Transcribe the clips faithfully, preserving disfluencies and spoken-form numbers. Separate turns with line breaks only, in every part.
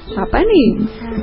पापा नहीं।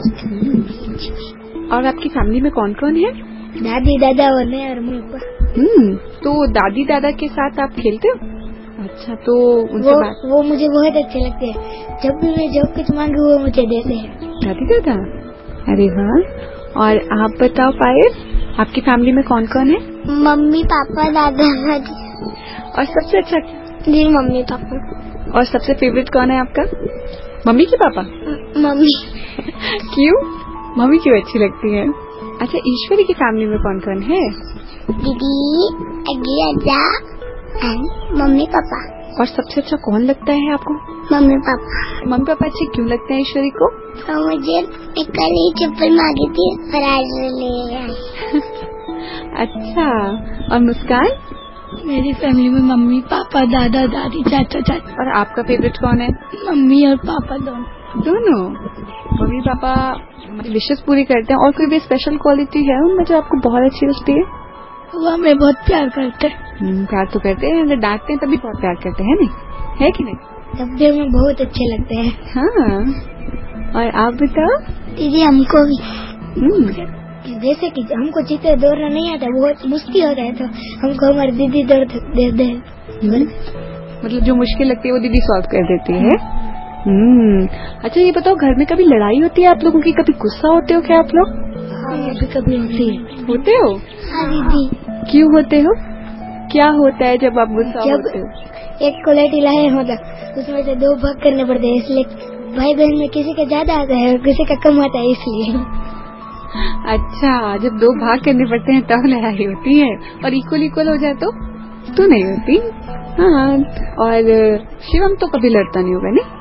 और आपकी फैमिली में कौन कौन है?
दादी दादा और मैं और मम्मी।
हम्म तो दादी दादा के साथ आप खेलते हो? अच्छा, तो उनसे
वो,
बात
वो मुझे बहुत अच्छे लगते हैं। जब भी मैं जब कुछ मांगू वो मुझे देते हैं।
दादी दादा, अरे वाह। और आप बताओ पायल, आपकी फैमिली में कौन कौन है?
मम्मी पापा दादा दादी।
और सबसे अच्छा?
जी मम्मी पापा।
और सबसे फेवरेट कौन है आपका? मम्मी की पापा?
मम्मी।
क्यों? मम्मी क्यों अच्छी लगती है? अच्छा, ईश्वरी की फैमिली में कौन कौन है?
दीदी अगी अज्जा एंड मम्मी पापा।
और सबसे अच्छा कौन लगता है आपको?
Mummy papa.
मम्मी पापा अच्छे क्यों लगते हैं ईश्वरी को?
तो मुझे एक कल ही चप्पल मांगी थी और आज ले आई।
अच्छा, और मुस्कान?
मेरी फैमिली में मम्मी पापा दादा दादी चाचा चाची।
और आपका फेवरेट कौन है?
मम्मी और पापा दोनों।
दोनों? मम्मी पापा हमारी विशेष पूरी करते हैं। और कोई भी स्पेशल क्वालिटी है उनमें जो आपको बहुत अच्छी लगती है?
वो हमें बहुत प्यार करते हैं।
प्यार तो करते हैं, अगर डांटते हैं तभी बहुत प्यार करते हैं, नहीं है कि नहीं?
तब भी हमें बहुत अच्छे लगते हैं।
हाँ। और आप बताओ?
दीदी हमको भी।
हम्म
जैसे कि हमको चित्र दौड़ना नहीं आता, बहुत मुश्किल होता है, तो हमको हमारी दीदी दौड़ दे दे।
मतलब जो मुश्किल लगती है वो दीदी सॉल्व कर देती है। हम्म अच्छा, ये बताओ, घर में कभी लड़ाई होती है आप लोगों की? कभी गुस्सा होते हो क्या आप लोग?
हाँ, कभी कभी होती है।
होते हो?
हाँ दीदी।
क्यों होते हो? क्या होता है जब आप गुस्सा
जब
होते हो?
एक को लाठी लाए मतलब उसमें से दो भाग करने पड़ते हैं, इसलिए भाई बहन में किसी का ज्यादा आता है और किसी का कम आता है, इसलिए।
अच्छा, जब दो भाग करने पड़ते हैं तब लड़ाई होती है। और इक्वल इक्वल हो जाए तो तो नहीं होती। हाँ। और शिवम तो कभी लड़ता नहीं होगा, नहीं?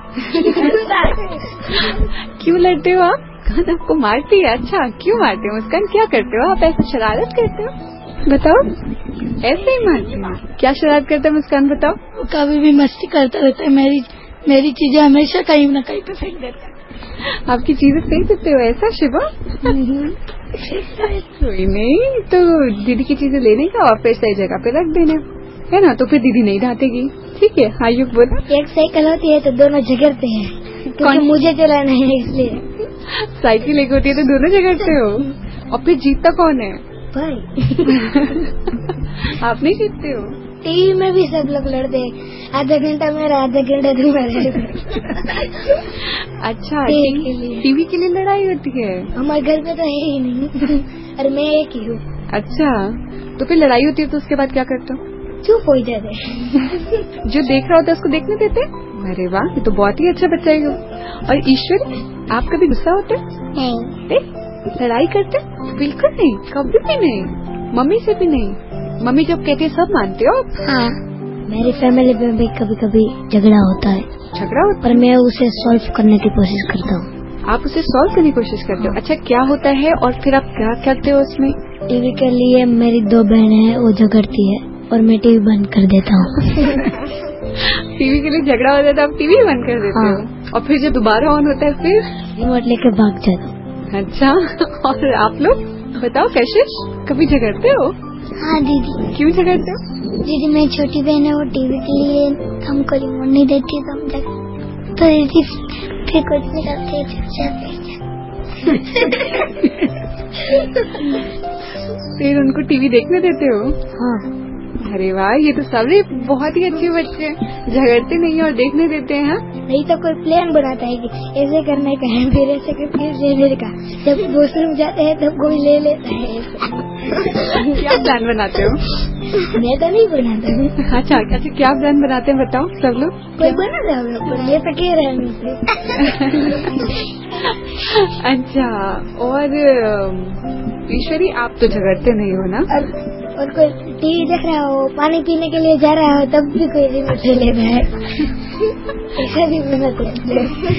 क्यों लड़ते हो आप? मुस्कान आपको मारती है? अच्छा, क्यों मारते हो मुस्कान? क्या करते हो आप? ऐसे शरारत करते हो? बताओ। ऐसे ही मारते हो? क्या शरारत करते हो मुस्कान, बताओ?
वो कभी भी मस्ती करता रहता है। मेरी मेरी चीजें हमेशा कहीं न कहीं पे फेंक देता है।
आपकी चीजें फेंक देते हो ऐसा शिवा? कोई नहीं, तो दीदी की चीजें लेने का और फिर सही जगह पे रख देना, है ना? तो फिर दीदी नहीं डांटेगी, ठीक है? हाँ, यू बोला।
एक साइकिल होती है तो दोनों झगड़ते हैं, क्योंकि मुझे चलाना है इसलिए।
साइकिल एक होती है तो दोनों झगड़ते हो? और फिर जीतता कौन है?
भाई।
आप नहीं जीतते हो?
टीवी में भी सब लोग लड़ते हैं, आधा घंटा मेरा आधा घंटा तुम्हारा।
अच्छा,
टीवी के लिए
टीवी के लिए लड़ाई होती है?
हमारे घर पे तो है ही नहीं। और मैं एक ही हूँ।
अच्छा, तो फिर लड़ाई होती है तो उसके बाद क्या करते हो?
चुप हो जाते।
जो देख रहा होता है उसको देखने देते? अरे वाह, ये तो बहुत ही अच्छा बच्चा है। और ईश्वरी, आप कभी गुस्सा होते?
नहीं।
लड़ाई करते? बिल्कुल नहीं, कभी भी नहीं। मम्मी से भी नहीं? मम्मी जब कहती है सब मानते हो?
हाँ, मेरी फैमिली में भी कभी कभी झगड़ा होता है।
झगड़ा होता?
पर मैं उसे सॉल्व करने की कोशिश करता हूँ।
आप उसे सॉल्व करने की कोशिश करते हो? अच्छा, क्या होता है और फिर आप क्या करते हो उसमें?
टीवी के लिए मेरी दो बहनें हैं, वो झगड़ती है और मैं टीवी बंद कर देता हूँ।
टीवी के लिए झगड़ा होता है तो आप टीवी बंद कर देते
हाँ।
हो? और फिर जब दोबारा ऑन होता है फिर
रिमोट लेके भाग जाता हूँ।
अच्छा, और आप लोग बताओ, कशिश कभी झगड़ते हो?
हाँ दीदी।
क्यों झगड़ते हो?
दीदी मेरी छोटी बहन है, वो टीवी के लिए हमको रिमोट नहीं देती तो हम झगड़ते, तो दीदी फिर कुछ नहीं करते
फिर उनको टीवी देखने देते हो?
हाँ।
अरे वाह, ये तो सभी बहुत ही अच्छे बच्चे हैं, झगड़ते नहीं और देखने देते हैं।
नहीं तो कोई प्लान बनाता है कि ऐसे करने का है, फिर ऐसे करके लेने का। जब वॉशरूम जाते हैं तब कोई ले लेता है।
क्या प्लान बनाते हो?
मैं तो नहीं बनाता हूँ।
अच्छा अच्छा, क्या प्लान बनाते हैं बताओ सब लोग?
कोई बनाता होगा पर मैं तो कह रहा हूँ।
अच्छा, और ईश्वरी आप तो झगड़ते नहीं हो ना?
और, और कोई टीवी देख रहा हो, पानी पीने के लिए जा रहा हो, तब भी कोई रिमोट ले रहा है। ऐसा भी बनाते हैं।